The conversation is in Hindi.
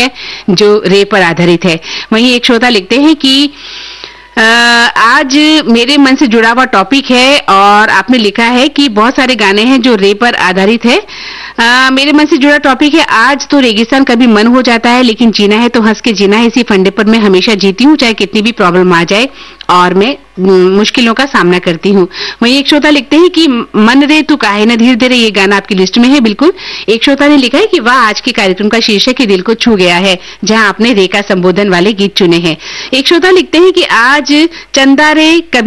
जो रे पर आधारित है। वहीं एक श्रोता लिखते हैं कि आज मेरे मन से जुड़ा हुआ टॉपिक है और आपने लिखा है कि बहुत सारे गाने हैं जो रे पर आधारित है। मेरे मन से जुड़ा टॉपिक है, आज तो रेगिस्तान कभी मन हो जाता है, लेकिन जीना है तो हंस के जीना है, इसी फंडे पर मैं हमेशा जीती हूँ, चाहे कितनी भी प्रॉब्लम आ जाए और मैं मुश्किलों का सामना करती हूँ। वहीं एक श्रोता लिखते हैं कि मन रे तू काहे न धीरे धीरे, ये गाना आपकी लिस्ट में है। बिल्कुल, एक श्रोता ने लिखा है कि वाह, आज के कार्यक्रम का शीर्षक ही दिल को छू गया है, जहां आपने रे का संबोधन वाले गीत चुने हैं। एक श्रोता लिखते हैं कि आज चंदा रे कभी